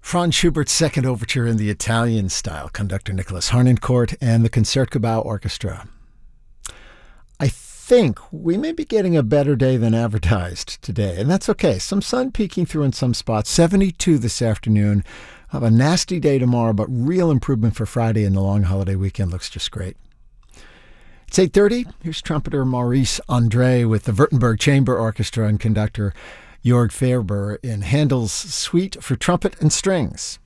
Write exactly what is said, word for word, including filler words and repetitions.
Franz Schubert's Second Overture in the Italian style, conductor Nicholas Harnoncourt and the Concertgebouw Orchestra. I think we may be getting a better day than advertised today, and that's okay. Some sun peeking through in some spots, seventy-two this afternoon. I'll have a nasty day tomorrow, but real improvement for Friday, and the long holiday weekend looks just great. It's eight thirty. Here's trumpeter Maurice Andre with the Württemberg Chamber Orchestra and conductor Jörg Ferber in Handel's Suite for Trumpet and Strings.